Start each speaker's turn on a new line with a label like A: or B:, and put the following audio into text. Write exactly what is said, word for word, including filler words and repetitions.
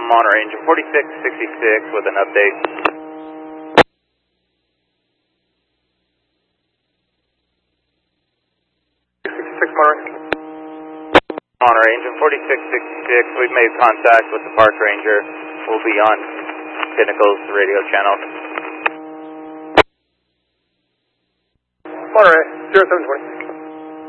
A: Monterey engine forty-six sixty-six with an update.
B: sixty-six Monterey.
A: Monterey engine forty-six sixty-six, we've made contact with the park ranger. We'll be on Pinnacle's radio channel.
B: Monterey, zero seven twenty.